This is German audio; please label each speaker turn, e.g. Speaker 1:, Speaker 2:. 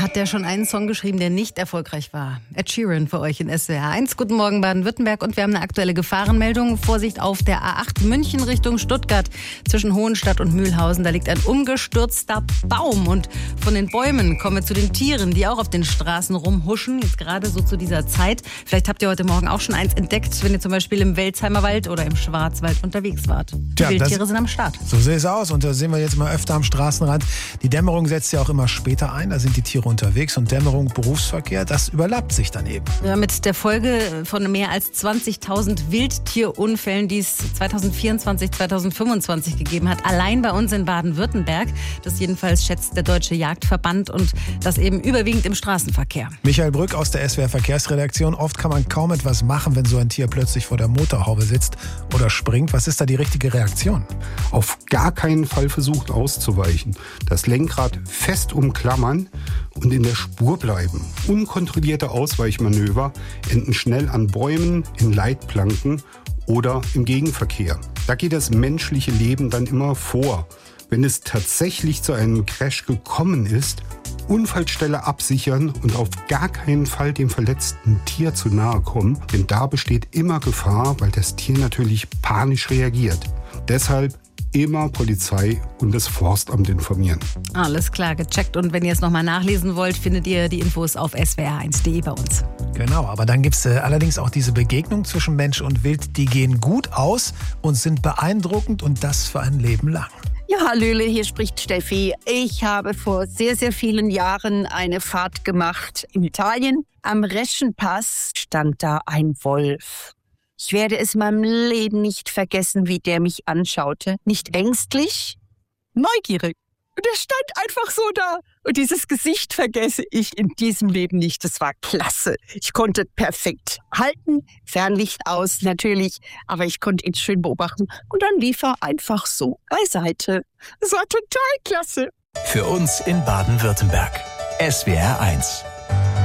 Speaker 1: hat der schon einen Song geschrieben, der nicht erfolgreich war. Ed Sheeran für euch in SWR 1. Guten Morgen Baden-Württemberg und wir haben eine aktuelle Gefahrenmeldung. Vorsicht auf der A8 München Richtung Stuttgart zwischen Hohenstadt und Mühlhausen. Da liegt ein umgestürzter Baum und von den Bäumen kommen wir zu den Tieren, die auch auf den Straßen rumhuschen. Jetzt gerade so zu dieser Zeit. Vielleicht habt ihr heute Morgen auch schon eins entdeckt, wenn ihr zum Beispiel im Welzheimer Wald oder im Schwarzwald unterwegs wart. Die Wildtiere sind am Start.
Speaker 2: So sieht es aus und da sehen wir jetzt mal öfter am Straßenrand. Die Dämmerung setzt ja auch immer später ein, da sind die Tiere unterwegs und Dämmerung, Berufsverkehr, das überlappt sich dann eben.
Speaker 1: Ja, mit der Folge von mehr als 20.000 Wildtierunfällen, die es 2024, 2025 gegeben hat, allein bei uns in Baden-Württemberg. Das jedenfalls schätzt der Deutsche Jagdverband und das eben überwiegend im Straßenverkehr.
Speaker 2: Michael Brück aus der SWR Verkehrsredaktion. Oft kann man kaum etwas machen, wenn so ein Tier plötzlich vor der Motorhaube sitzt oder springt. Was ist da die richtige Reaktion?
Speaker 3: Auf gar keinen Fall versuchen auszuweichen. Das Lenkrad fest umklammern und in der Spur bleiben. Unkontrollierte Ausweichmanöver enden schnell an Bäumen, in Leitplanken oder im Gegenverkehr. Da geht das menschliche Leben dann immer vor. Wenn es tatsächlich zu einem Crash gekommen ist, Unfallstelle absichern und auf gar keinen Fall dem verletzten Tier zu nahe kommen, denn da besteht immer Gefahr, weil das Tier natürlich panisch reagiert. Deshalb immer Polizei und das Forstamt informieren.
Speaker 1: Alles klar, gecheckt. Und wenn ihr es nochmal nachlesen wollt, findet ihr die Infos auf swr1.de bei uns.
Speaker 2: Genau, aber dann gibt es allerdings auch diese Begegnung zwischen Mensch und Wild. Die gehen gut aus und sind beeindruckend und das für ein Leben lang.
Speaker 4: Ja, hallöle, hier spricht Steffi. Ich habe vor sehr, sehr vielen Jahren eine Fahrt gemacht in Italien. Am Reschenpass stand da ein Wolf. Ich werde es in meinem Leben nicht vergessen, wie der mich anschaute. Nicht ängstlich, neugierig. Und er stand einfach so da. Und dieses Gesicht vergesse ich in diesem Leben nicht. Das war klasse. Ich konnte perfekt halten, Fernlicht aus natürlich, aber ich konnte ihn schön beobachten. Und dann lief er einfach so beiseite. Das war total klasse.
Speaker 5: Für uns in Baden-Württemberg. SWR 1.